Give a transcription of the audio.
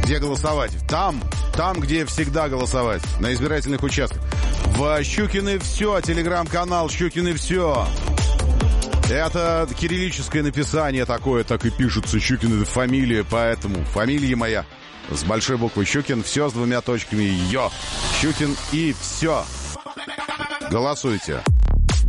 Где голосовать? Там, где всегда голосовать. На избирательных участках. В Щукины все. Телеграм-канал Щукины все. Это кириллическое написание такое, так и пишется. Щукин — это фамилия, поэтому фамилия моя с большой буквы Щукин, все с 2 точками. Щукин и все. Голосуйте.